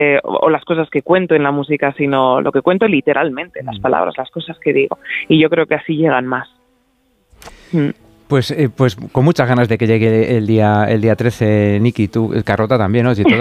o las cosas que cuento en la música, sino lo que cuento literalmente, las palabras, las cosas que digo. Y yo creo que así llegan más. Pues con muchas ganas de que llegue el día 13, Niki, tú, Carlota también, ¿no? Si